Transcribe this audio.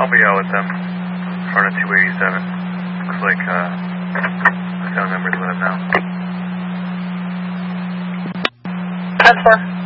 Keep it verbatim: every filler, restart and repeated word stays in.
I'll be out with them in front of two eighty-seven. Looks like uh, the phone number's with them now. That's far.